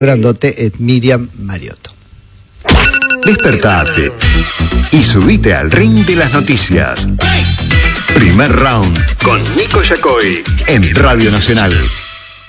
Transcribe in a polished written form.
Grandote es Miriam Mariotto. Despertate y subite al ring de las noticias. Primer round con Nico Yacoy en Radio Nacional.